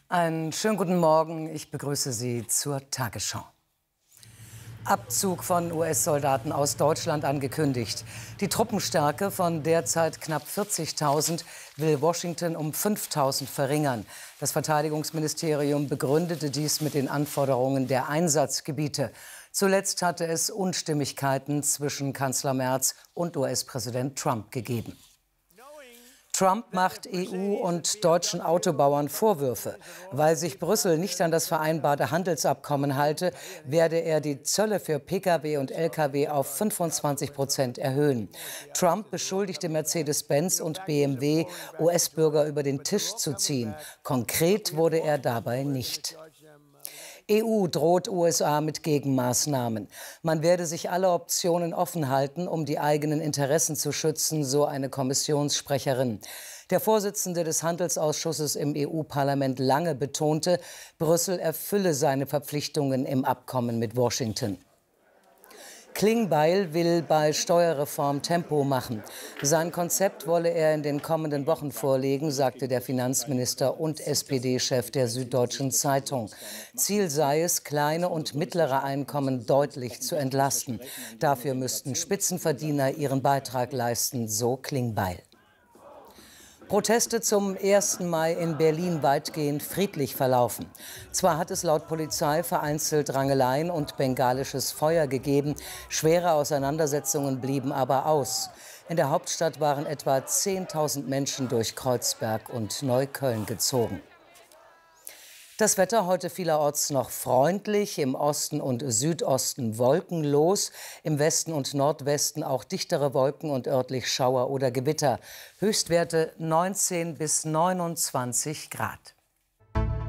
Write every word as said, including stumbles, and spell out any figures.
Einen schönen guten Morgen. Ich begrüße Sie zur Tagesschau. Abzug von U S-Soldaten aus Deutschland angekündigt. Die Truppenstärke von derzeit knapp vierzigtausend will Washington um fünftausend verringern. Das Verteidigungsministerium begründete dies mit den Anforderungen der Einsatzgebiete. Zuletzt hatte es Unstimmigkeiten zwischen Kanzler Merz und U S-Präsident Trump gegeben. Trump macht E U und deutschen Autobauern Vorwürfe. Weil sich Brüssel nicht an das vereinbarte Handelsabkommen halte, werde er die Zölle für Pkw und Lkw auf fünfundzwanzig Prozent erhöhen. Trump beschuldigte Mercedes-Benz und B M W, U S-Bürger über den Tisch zu ziehen. Konkret wurde er dabei nicht. E U droht U S A mit Gegenmaßnahmen. Man werde sich alle Optionen offen halten, um die eigenen Interessen zu schützen, so eine Kommissionssprecherin. Der Vorsitzende des Handelsausschusses im E U-Parlament Lange betonte, Brüssel erfülle seine Verpflichtungen im Abkommen mit Washington. Klingbeil will bei Steuerreform Tempo machen. Sein Konzept wolle er in den kommenden Wochen vorlegen, sagte der Finanzminister und S P D-Chef der Süddeutschen Zeitung. Ziel sei es, kleine und mittlere Einkommen deutlich zu entlasten. Dafür müssten Spitzenverdiener ihren Beitrag leisten, so Klingbeil. Proteste zum ersten Mai in Berlin weitgehend friedlich verlaufen. Zwar hat es laut Polizei vereinzelt Rangeleien und bengalisches Feuer gegeben, schwere Auseinandersetzungen blieben aber aus. In der Hauptstadt waren etwa zehntausend Menschen durch Kreuzberg und Neukölln gezogen. Das Wetter heute vielerorts noch freundlich, im Osten und Südosten wolkenlos, im Westen und Nordwesten auch dichtere Wolken und örtlich Schauer oder Gewitter. Höchstwerte neunzehn bis neunundzwanzig Grad.